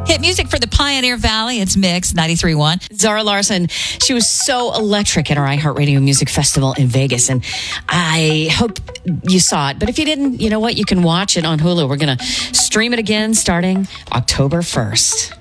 Hit music for the Pioneer Valley. It's Mix 93.1. Zara Larson, she was so electric at our iHeartRadio Music Festival in Vegas, and I hope you saw it. But if you didn't, you know what? You can watch it on Hulu. We're going to stream it again starting October 1st.